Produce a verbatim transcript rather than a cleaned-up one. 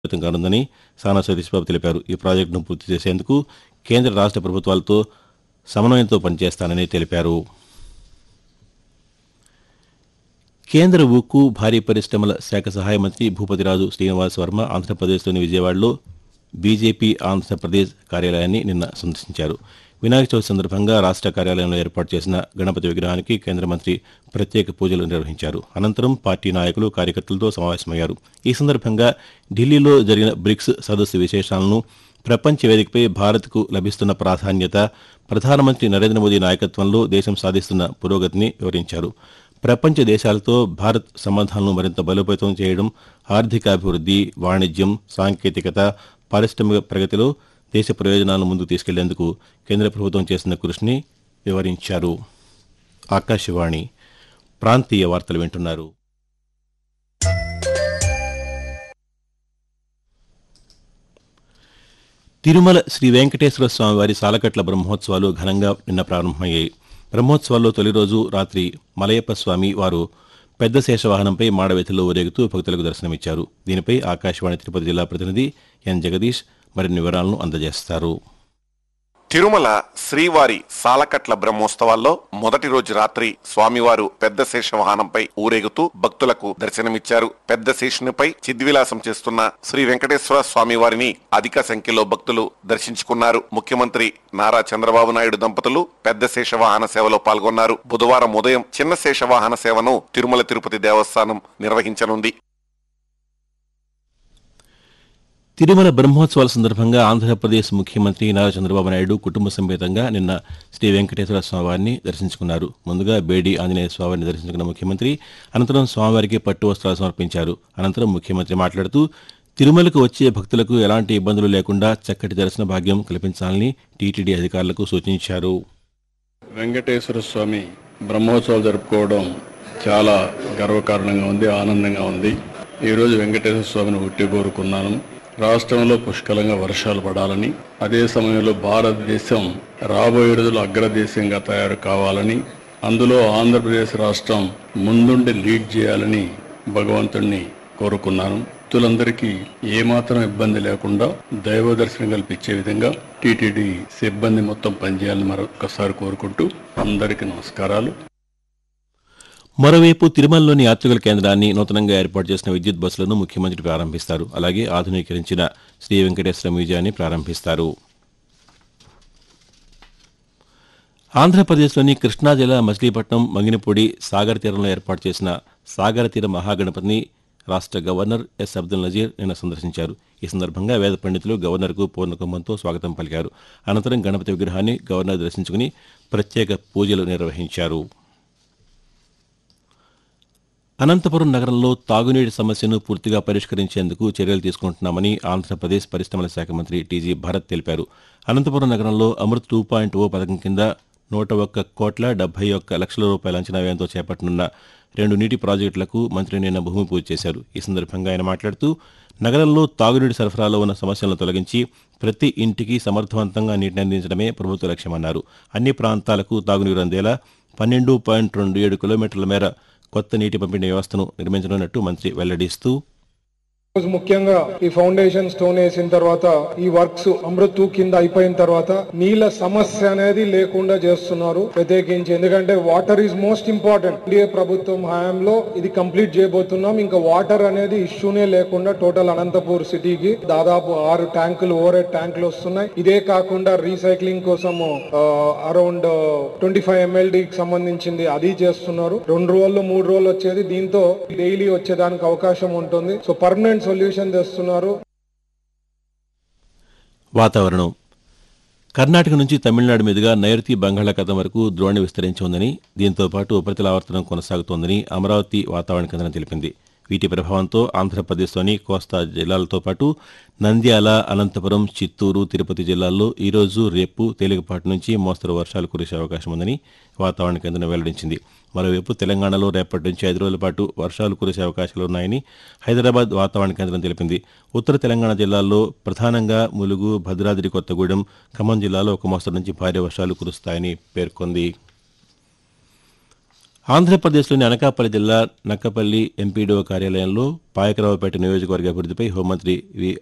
కానుందని సానా సతీష్బాబు తెలిపారు. ఈ ప్రాజెక్టును పూర్తి చేసేందుకు కేంద్ర రాష్ట్ర ప్రభుత్వాలతో సమన్వయంతో పనిచేస్తానని తెలిపారు. కేంద్ర ఉక్కు భారీ పరిశ్రమల శాఖ సహాయ మంత్రి భూపతిరాజు శ్రీనివాస్ వర్మ ఆంధ్రప్రదేశ్లోని విజయవాడలో బీజేపీ ఆంధ్రప్రదేశ్ కార్యాలయాన్ని నిన్న సందర్శించారు. వినాయక చవితి సందర్భంగా రాష్ట్ర కార్యాలయంలో ఏర్పాటు చేసిన గణపతి విగ్రహానికి కేంద్ర మంత్రి ప్రత్యేక పూజలు నిర్వహించారు. అనంతరం పార్టీ నాయకులు కార్యకర్తలతో సమావేశమయ్యారు. ఈ సందర్భంగా ఢిల్లీలో జరిగిన బ్రిక్స్ సదస్సు విశేషాలను, ప్రపంచ వేదికపై భారత్కు లభిస్తున్న ప్రాధాన్యత, ప్రధానమంత్రి నరేంద్ర మోదీ నాయకత్వంలో దేశం సాధిస్తున్న పురోగతిని వివరించారు. ప్రపంచ దేశాలతో భారత్ సంబంధాలను మరింత బలోపేతం చేయడం, ఆర్థికాభివృద్ధి, వాణిజ్యం, సాంకేతికత, పారిశ్రామిక ప్రగతిలో దేశ ప్రయోజనాలను ముందుకు తీసుకెళ్లేందుకు కేంద్ర ప్రభుత్వం చేస్తున్న కృషిని వివరించారు. ఆకాశవాణి ప్రాంతీయ వార్తలు వింటున్నారు. తిరుమల శ్రీ వెంకటేశ్వర స్వామి వారి సాలకట్ల బ్రహ్మోత్సవాలు ఘనంగా నిన్న ప్రారంభమయ్యాయి. బ్రహ్మోత్సవాల్లో తొలి రోజు రాత్రి మలయప్ప స్వామి వారు పెద్ద శేషవాహనంపై మాడవీధుల్లో ఊరేగుతూ భక్తులకు దర్శనమిచ్చారు. దీనిపై ఆకాశవాణి తిరుపతి జిల్లా ప్రతినిధి ఎన్ జగదీష్ మరిన్ని వివరాలను అందజేస్తారు. తిరుమల శ్రీవారి సాలకట్ల బ్రహ్మోత్సవాల్లో మొదటి రోజు రాత్రి స్వామివారు పెద్ద శేష వాహనంపై ఊరేగుతూ భక్తులకు దర్శనమిచ్చారు. పెద్ద శేషునిపై చిద్విలాసం చేస్తున్న శ్రీ వెంకటేశ్వర స్వామివారిని అధిక సంఖ్యలో భక్తులు దర్శించుకున్నారు. ముఖ్యమంత్రి నారా చంద్రబాబు నాయుడు దంపతులు పెద్ద శేష వాహన సేవలో పాల్గొన్నారు. బుధవారం ఉదయం చిన్న శేష వాహన సేవను తిరుమల తిరుపతి దేవస్థానం నిర్వహించనుంది. తిరుమల బ్రహ్మోత్సవాల సందర్భంగా ఆంధ్రప్రదేశ్ ముఖ్యమంత్రి నారా చంద్రబాబు నాయుడు కుటుంబ సమేతంగా నిన్న శ్రీ వెంకటేశ్వర స్వామివారిని దర్శించుకున్నారు. ముందుగా బేడి ఆంజనేయ స్వామివారిని దర్శించుకున్న ముఖ్యమంత్రి అనంతరం స్వామివారికి పట్టు వస్త్రాలు సమర్పించారు. అనంతరం ముఖ్యమంత్రి మాట్లాడుతూ తిరుమలకు వచ్చే భక్తులకు ఎలాంటి ఇబ్బందులు లేకుండా చక్కటి దర్శన భాగ్యం కల్పించాలని టీటీడీ అధికారులకు సూచించారు. వెంకటేశ్వర స్వామి బ్రహ్మోత్సవాలు జరుపుకోవడం చాలా గర్వకారణంగా ఉంది, ఆనందంగా ఉంది. ఈరోజు వెంకటేశ్వర స్వామిని ఉట్టి కోరుకున్నాను. రాష్ట్రంలో పుష్కలంగా వర్షాలు పడాలని, అదే సమయంలో భారతదేశం రాబోయే రోజులు అగ్రదేశంగా తయారు కావాలని, అందులో ఆంధ్రప్రదేశ్ రాష్ట్రం ముందుండి లీడ్ చేయాలని భగవంతుణ్ణి కోరుకున్నాను. భక్తులందరికీ ఏమాత్రం ఇబ్బంది లేకుండా దైవ దర్శనం కల్పించే విధంగా టీటీడీ సిబ్బంది మొత్తం పనిచేయాలని మరొకసారి కోరుకుంటూ అందరికీ నమస్కారాలు. మరోవైపు తిరుమలలోని యాత్రికుల కేంద్రాన్ని నూతనంగా ఏర్పాటు చేసిన విద్యుత్ బస్సులను ముఖ్యమంత్రి ప్రారంభిస్తారు. అలాగే ఆధునీకరించిన శ్రీ వెంకటేశ్వర మ్యూజియాన్ని ప్రారంభిస్తారు. ఆంధ్రప్రదేశ్లోని కృష్ణా జిల్లా మచిలీపట్నం మంగినపూడి సాగర్ తీరంలో ఏర్పాటు చేసిన సాగర తీర మహాగణపతిని రాష్ట్ర గవర్నర్ ఎస్ అబ్దుల్ నజీర్ నిన్న సందర్శించారు. ఈ సందర్భంగా వేద పండితులు గవర్నర్కు పూర్ణకుంభంతో స్వాగతం పలికారు. అనంతరం గణపతి విగ్రహాన్ని గవర్నర్ దర్శించుకుని ప్రత్యేక పూజలు నిర్వహించారు. అనంతపురం నగరంలో తాగునీటి సమస్యను పూర్తిగా పరిష్కరించేందుకు చర్యలు తీసుకుంటున్నామని ఆంధ్రప్రదేశ్ పరిశ్రమల శాఖ మంత్రి టీజీ భరత్ తెలిపారు. అనంతపురం నగరంలో అమృత్ టూ పాయింట్ ఓ పథకం కింద నూట ఒక్క కోట్ల డెబ్బై ఒక్క లక్షల రూపాయల అంచనా వ్యయంతో చేపట్టనున్న రెండు నీటి ప్రాజెక్టులకు మంత్రి నిన్న భూమి పూజ చేశారు. ఈ సందర్భంగా ఆయన మాట్లాడుతూ నగరంలో తాగునీటి సరఫరాలో ఉన్న సమస్యలను తొలగించి ప్రతి ఇంటికి సమర్థవంతంగా నీటిని అందించడమే ప్రభుత్వ లక్ష్యమన్నారు. అన్ని ప్రాంతాలకు తాగునీరు అందేలా పన్నెండు పాయింట్ రెండు ఏడు కిలోమీటర్ల మేర కొత్త నీటి పంపిణీ వ్యవస్థను నిర్మించనున్నట్టు మంత్రి వెల్లడిస్తూ ముఖ్యంగా ఈ ఫౌండేషన్ స్టోన్ వేసిన తర్వాత ఈ వర్క్స్ అమృత్ టూ కింద అయిపోయిన తర్వాత నీళ్ళ సమస్య అనేది లేకుండా చేస్తున్నారు ప్రత్యేకించి. ఎందుకంటే water is most important. India ప్రభుత్వం హయాంలో ఇది కంప్లీట్ చేయబోతున్నాం. ఇంకా వాటర్ అనేది ఇష్యూనే లేకుండా టోటల్ అనంతపూర్ సిటీకి దాదాపు ఆరు ట్యాంకులు ఓవర్ హెడ్ ట్యాంకులు వస్తున్నాయి. ఇదే కాకుండా రీసైక్లింగ్ కోసం అరౌండ్ ట్వంటీ ఫైవ్ ఎంఎల్డీకి సంబంధించింది అది చేస్తున్నారు. రెండు రోజులు మూడు రోజులు వచ్చేది, దీంతో డైలీ వచ్చేదానికి అవకాశం ఉంటుంది. సో పర్మనెంట్ సొల్యూషన్ తెస్తున్నారు. వాతావరణం కర్ణాటక నుంచి తమిళనాడు మీదుగా నైరుతి బంగాళాఖాతం వరకు ద్రోణి విస్తరించి ఉందని, దీంతో పాటు ఉపరితల ఆవర్తనం కొనసాగుతోందని అమరావతి వాతావరణ కేంద్రం తెలిపింది. వీటి ప్రభావంతో ఆంధ్రప్రదేశ్లోని కోస్తా జిల్లాలతో పాటు నంద్యాల, అనంతపురం, చిత్తూరు, తిరుపతి జిల్లాల్లో ఈరోజు రేపు తేలికపాటి నుంచి మోస్తరు వర్షాలు కురిసే అవకాశం ఉందని వాతావరణ కేంద్రం వెల్లడించింది. మరోవైపు తెలంగాణలో రేపటి నుంచి ఐదు రోజుల పాటు వర్షాలు కురిసే అవకాశాలున్నాయని హైదరాబాద్ వాతావరణ కేంద్రం తెలిపింది. ఉత్తర తెలంగాణ జిల్లాల్లో ప్రధానంగా ములుగు, భద్రాద్రి కొత్తగూడెం, ఖమ్మం జిల్లాలో ఒక మోస్తరు నుంచి భారీ వర్షాలు కురుస్తాయని పేర్కొంది. ఆంధ్రప్రదేశ్లోని అనకాపల్లి జిల్లా నక్కపల్లి ఎంపీడీఓ కార్యాలయంలో పాయకరావుపేట నియోజకవర్గ అభివృద్ధిపై హోంమంత్రి వి